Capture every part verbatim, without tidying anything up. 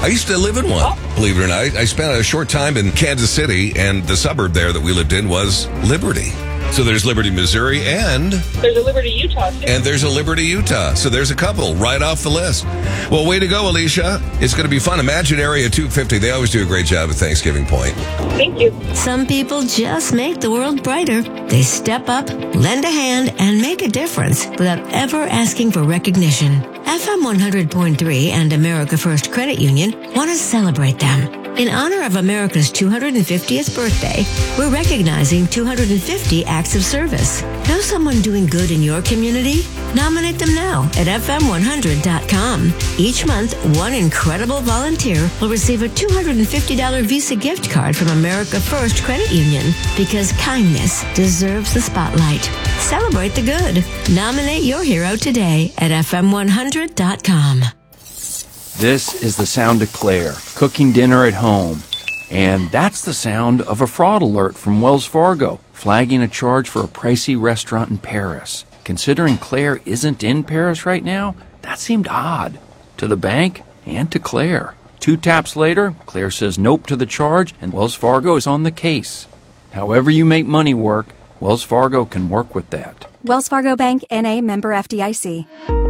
I used to live in one, Oh. believe it or not. I I spent a short time in Kansas City, and the suburb there that we lived in was Liberty. So there's Liberty, Missouri, and There's a Liberty, Utah, too. and there's a Liberty, Utah. So there's a couple right off the list. Well, way to go, Alicia. It's going to be fun. Imagine Area two fifty. They always do a great job at Thanksgiving Point. Thank you. Some people just make the world brighter. They step up, lend a hand, and make a difference without ever asking for recognition. F M one hundred point three and America First Credit Union want to celebrate them. In honor of America's two hundred fiftieth birthday, we're recognizing two hundred fifty acts of service. Know someone doing good in your community? Nominate them now at F M one hundred dot com. Each month, one incredible volunteer will receive a two hundred fifty dollars Visa gift card from America First Credit Union, because kindness deserves the spotlight. Celebrate the good. Nominate your hero today at F M one hundred dot com. This is the sound of Claire, cooking dinner at home. And that's the sound of a fraud alert from Wells Fargo, flagging a charge for a pricey restaurant in Paris. Considering Claire isn't in Paris right now, that seemed odd. To the bank and to Claire. Two taps later, Claire says nope to the charge, and Wells Fargo is on the case. However you make money work, Wells Fargo can work with that. Wells Fargo Bank, N A, member F D I C.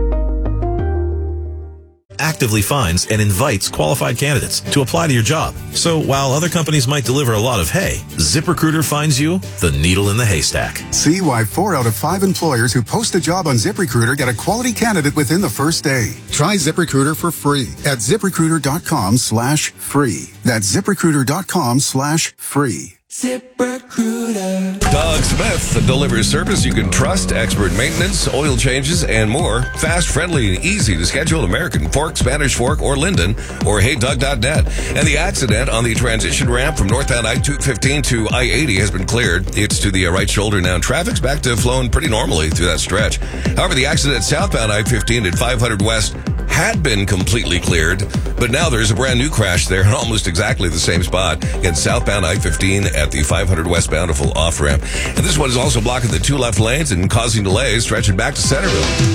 Actively finds and invites qualified candidates to apply to your job. So while other companies might deliver a lot of hay, ZipRecruiter finds you the needle in the haystack. See why four out of five employers who post a job on ZipRecruiter get a quality candidate within the first day. Try ZipRecruiter for free at ZipRecruiter.com slash free. That's ZipRecruiter.com slash free. ZipRecruiter. Doug Smith delivers service you can trust, expert maintenance, oil changes, and more. Fast, friendly, and easy to schedule. American Fork, Spanish Fork, or Linden, or hey doug dot net. And the accident on the transition ramp from northbound I two fifteen to I eighty has been cleared. It's to the right shoulder now. Traffic's back to flowing pretty normally through that stretch. However, the accident at southbound I fifteen at five hundred West had been completely cleared, but now there's a brand new crash there in almost exactly the same spot in southbound I fifteen at the five hundred West Bountiful off-ramp. And this one is also blocking the two left lanes and causing delays stretching back to Centerville.